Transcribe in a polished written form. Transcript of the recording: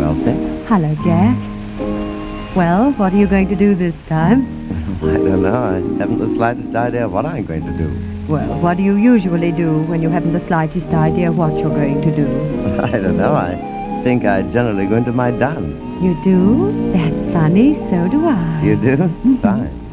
Elsie. Hello, Jack. Well, what are you going to do this time? I don't know. I haven't the slightest idea of what I'm going to do. Well, what do you usually do when you haven't the slightest idea what you're going to do? I don't know. I think I generally go into my dance. You do? That's funny. So do I. You do? Fine.